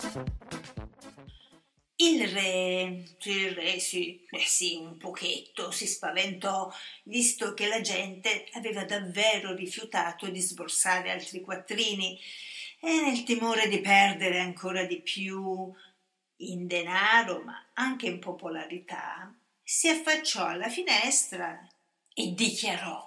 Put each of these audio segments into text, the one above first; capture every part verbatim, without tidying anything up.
Il re, il re sì, eh sì, un pochetto si spaventò, visto che la gente aveva davvero rifiutato di sborsare altri quattrini e nel timore di perdere ancora di più in denaro, ma anche in popolarità, si affacciò alla finestra e dichiarò: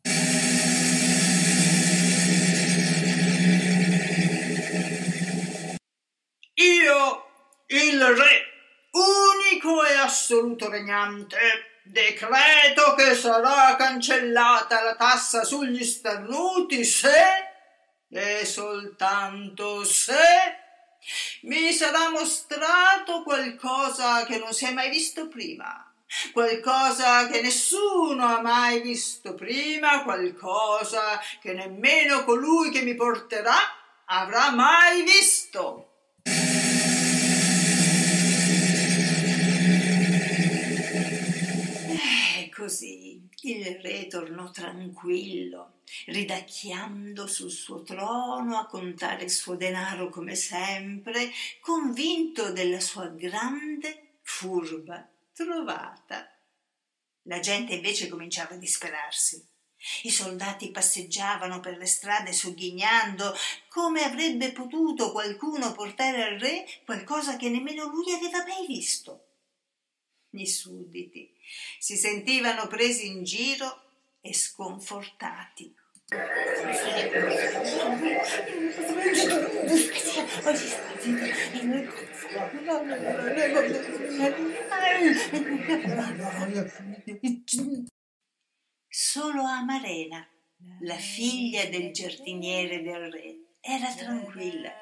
Io, il re, unico e assoluto regnante, decreto che sarà cancellata la tassa sugli starnuti se, e soltanto se, mi sarà mostrato qualcosa che non si è mai visto prima, qualcosa che nessuno ha mai visto prima, qualcosa che nemmeno colui che mi porterà avrà mai visto. E così il re tornò tranquillo, ridacchiando sul suo trono a contare il suo denaro come sempre, convinto della sua grande, furba trovata. La gente invece cominciava a disperarsi. I soldati passeggiavano per le strade sogghignando come avrebbe potuto qualcuno portare al re qualcosa che nemmeno lui aveva mai visto. I sudditi si sentivano presi in giro e sconfortati. Solo Amarena, la figlia del giardiniere del re, era tranquilla.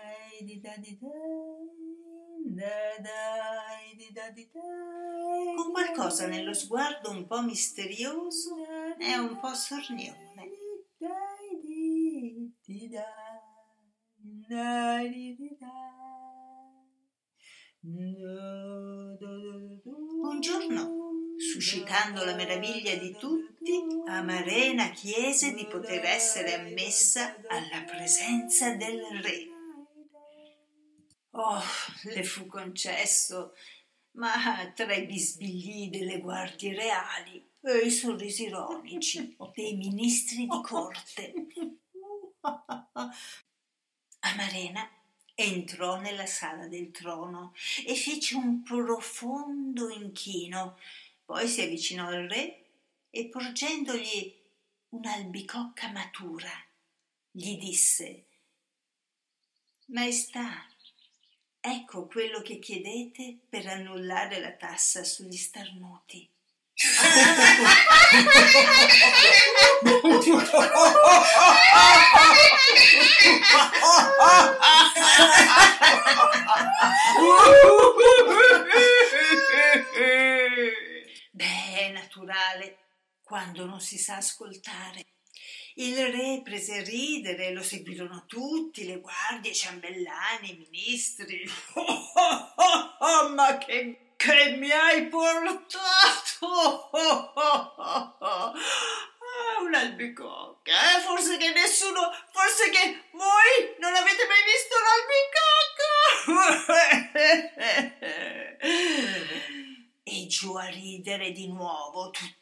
Con qualcosa nello sguardo un po' misterioso e un po' sornione. Un giorno, suscitando la meraviglia di tutti, Amarena chiese di poter essere ammessa alla presenza del re. Oh, le fu concesso, ma tra i bisbigli delle guardie reali e i sorrisi ironici dei ministri di corte, Amarena entrò nella sala del trono e fece un profondo inchino, poi si avvicinò al re e porgendogli un'albicocca matura gli disse: Maestà, ecco quello che chiedete per annullare la tassa sugli starnuti. Beh, è naturale quando non si sa ascoltare. Il re prese a ridere, lo seguirono tutti, le guardie, i ciambellani, i ministri. Oh, oh, oh, oh, ma che, che mi hai portato? Oh, oh, oh, oh. Ah, un'albicocca, eh? Forse che nessuno, forse che voi non avete mai visto un'albicocca? E giù a ridere di nuovo tutti.